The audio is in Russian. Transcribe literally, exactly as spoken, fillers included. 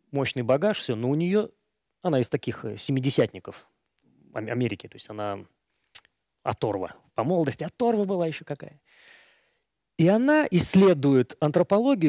мощный багаж, все, но у нее, она из таких э, семидесятников Ам- Америки, то есть она оторва. По молодости оторва была еще какая. И она исследует антропологию